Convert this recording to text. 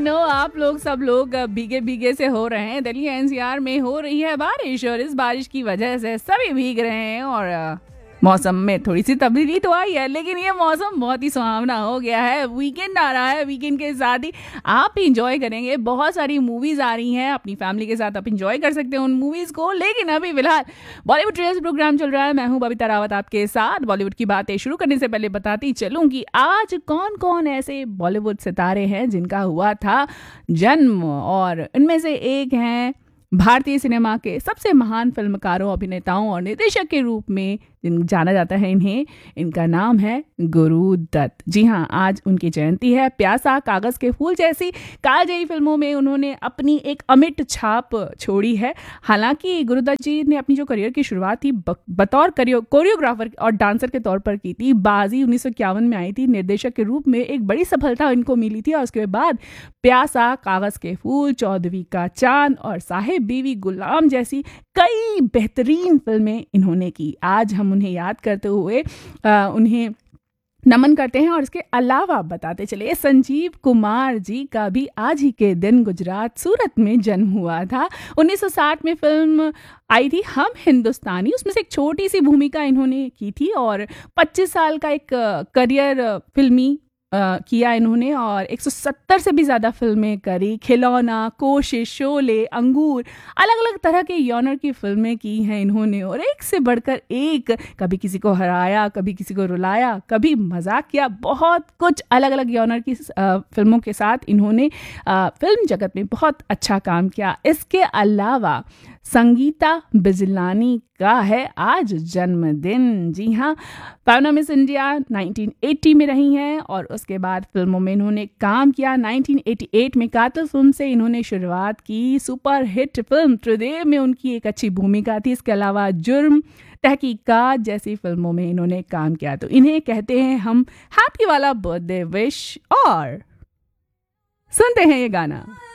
No आप लोग सब लोग भीगे भीगे से हो रहे हैं। दिल्ली एनसीआर में हो रही है बारिश और इस बारिश की वजह से सभी भीग रहे हैं और मौसम में थोड़ी सी तब्दीली तो आई है, लेकिन ये मौसम बहुत ही सुहावना हो गया है। वीकेंड आ रहा है, वीकेंड के साथ ही आप इंजॉय करेंगे। बहुत सारी मूवीज आ रही हैं, अपनी फैमिली के साथ आप इंजॉय कर सकते हैं उन मूवीज को। लेकिन अभी फिलहाल बॉलीवुड ट्रेलर्स प्रोग्राम चल रहा है। मैं हूं बबीता रावत आपके साथ। बॉलीवुड की बातें शुरू करने से पहले बताती चलूं कि आज कौन कौन ऐसे बॉलीवुड सितारे हैं जिनका हुआ था जन्म, और इनमें से एक हैं भारतीय सिनेमा के सबसे महान फिल्मकारों, अभिनेताओं और निर्देशक के रूप में जाना जाता है इन्हें। इनका नाम है गुरु दत्त। जी हाँ, आज उनकी जयंती है। प्यासा, कागज के फूल जैसी कालजयी फिल्मों में उन्होंने अपनी एक अमिट छाप छोड़ी है। हालांकि गुरु दत्त जी ने अपनी जो करियर की शुरुआत थी बतौर कोरियोग्राफर और डांसर के तौर पर की थी। बाजी 1951 में आई थी। निर्देशक के रूप में एक बड़ी सफलता इनको मिली थी और उसके बाद प्यासा, कागज के फूल, 14वीं का चांद और साहिब बीवी गुलाम जैसी कई बेहतरीन फिल्में इन्होंने की। आज हम उन्हें याद करते हुए उन्हें नमन करते हैं। और इसके अलावा बताते चले, संजीव कुमार जी का भी आज ही के दिन गुजरात सूरत में जन्म हुआ था। 1960 में फिल्म आई थी हम हिंदुस्तानी, उसमें से एक छोटी सी भूमिका इन्होंने की थी और 25 साल का एक करियर फिल्मी किया इन्होंने और 170 से भी ज़्यादा फिल्में करी। खिलौना, कोशिश, शोले, अंगूर, अलग अलग तरह के यॉनर की फिल्में की हैं इन्होंने और एक से बढ़कर एक। कभी किसी को हराया, कभी किसी को रुलाया, कभी मजाक किया। बहुत कुछ अलग अलग यॉनर की फिल्मों के साथ इन्होंने फिल्म जगत में बहुत अच्छा काम किया। इसके अलावा संगीता बिजलानी का है आज जन्मदिन। जी हाँ, पावना मिस इंडिया 1980 में रही हैं और उसके बाद फिल्मों में इन्होंने काम किया। 1988 में कातिल फिल्म से इन्होंने शुरुआत की। सुपर हिट फिल्म त्रिदेव में उनकी एक अच्छी भूमिका थी। इसके अलावा जुर्म, तहकीकात जैसी फिल्मों में इन्होंने काम किया। तो इन्हें कहते हैं हम हैप्पी वाला बर्थडे विश। और सुनते हैं ये गाना।